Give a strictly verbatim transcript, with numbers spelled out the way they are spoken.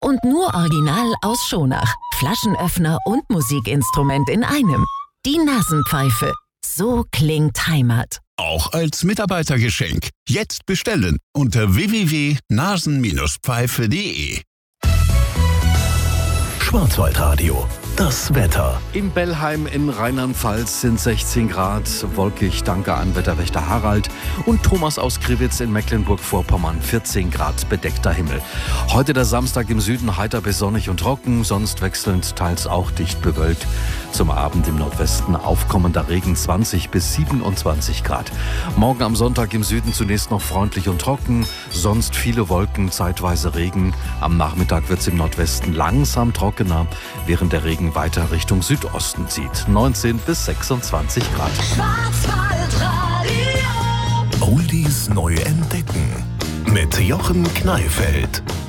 Und nur original aus Schonach. Flaschenöffner und Musikinstrument in einem. Die Nasenpfeife. So klingt Heimat. Auch als Mitarbeitergeschenk. Jetzt bestellen unter w w w punkt nasen Pfeife punkt de. Schwarzwaldradio. Das Wetter. In Bellheim in Rheinland-Pfalz sind sechzehn Grad, wolkig, danke an Wetterwächter Harald. Und Thomas aus Krivitz in Mecklenburg-Vorpommern, vierzehn Grad, bedeckter Himmel. Heute der Samstag im Süden heiter bis sonnig und trocken, sonst wechselnd teils auch dicht bewölkt. Zum Abend im Nordwesten aufkommender Regen, zwanzig bis siebenundzwanzig Grad. Morgen am Sonntag im Süden zunächst noch freundlich und trocken, sonst viele Wolken, zeitweise Regen. Am Nachmittag wird es im Nordwesten langsam trockener, während der Regen weiter Richtung Südosten zieht. neunzehn bis sechsundzwanzig Grad. Oldies neu entdecken mit Jochen Kneifeld.